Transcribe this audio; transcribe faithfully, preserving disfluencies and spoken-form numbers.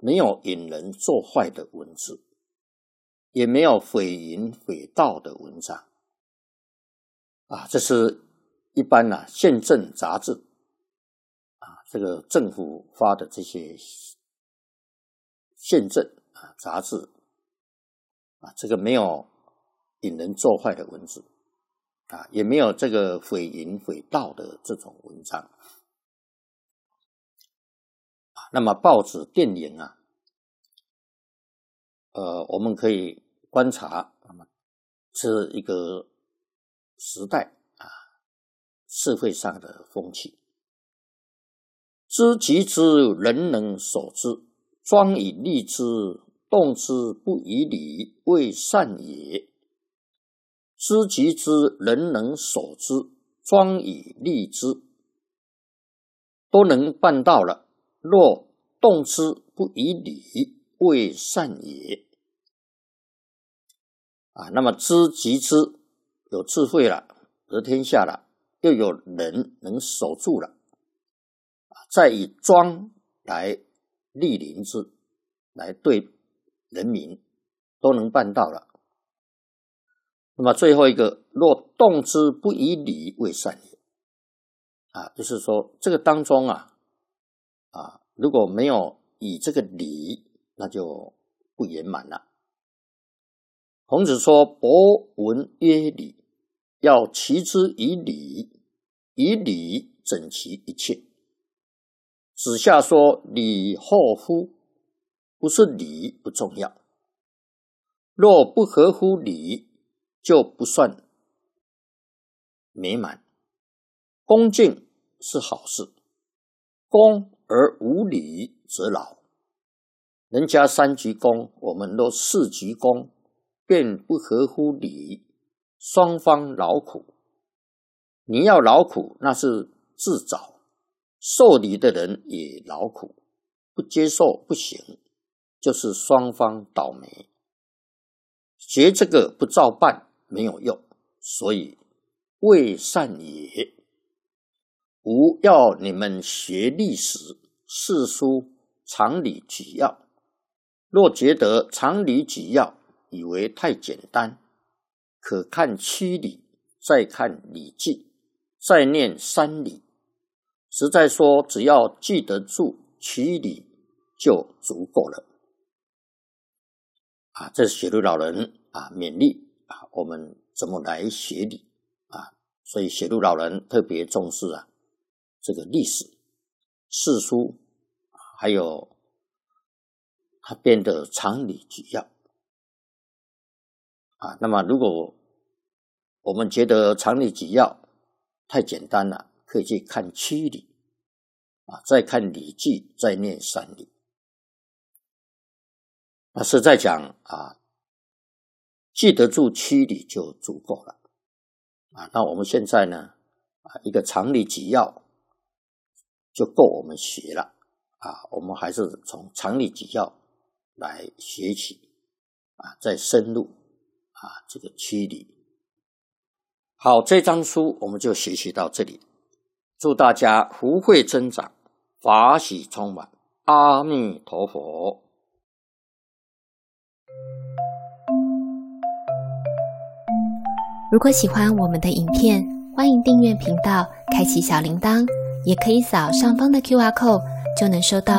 没有引人作坏的文字，也没有匪淫匪盗的文章啊，这是一般啊宪政杂志啊，这个政府发的这些宪政啊杂志啊，这个没有引人作坏的文字啊，也没有这个匪淫匪盗的这种文章啊。那么报纸电影啊，呃，我们可以观察，那么是一个时代啊，社会上的风气。知己之人能守之，庄以立之，动之不以礼，未善也。知己之人能守之，庄以立之，都能办到了，若动之不以礼，未善也。啊，那么知己之有智慧了，得天下了，又有人能守住了，再以庄来莅临之，来对人民都能办到了。那么最后一个，若动之不以礼，未善也。啊，就是说这个当中啊，啊，如果没有以这个礼，那就不圆满了。孔子说：“博闻曰礼，要齐之以礼，以礼整齐一切。”子夏说：“礼后乎？不是礼不重要，若不合乎礼，就不算美满。恭敬是好事，恭而无礼则劳。人家三鞠躬，我们都四鞠躬，便不合乎礼，双方劳苦。你要劳苦，那是自找，受礼的人也劳苦，不接受不行，就是双方倒霉。学这个不照办没有用，所以未善也。吾要你们学历史、世书、常理举要，若觉得常理举要以为太简单，可看七礼，再看礼记，再念三礼。实在说，只要记得住七礼就足够了。啊，这是学儒老人啊勉励啊我们怎么来学礼啊，所以学儒老人特别重视啊这个历史、世书，还有他编的常理举要啊。那么如果我们觉得常理举要太简单了，可以去看七礼啊，再看礼记，再念三礼。那是在讲啊，记得住七礼就足够了啊。那我们现在呢啊，一个常理举要就够我们学了啊。我们还是从常理举要来学起啊，再深入啊这个七礼。好，这章书我们就学习到这里。祝大家福慧增长，法喜充满。阿弥陀佛。 如果喜欢我们的影片，欢迎订阅频道，开启小铃铛，也可以扫上方的 Q R code，就能收到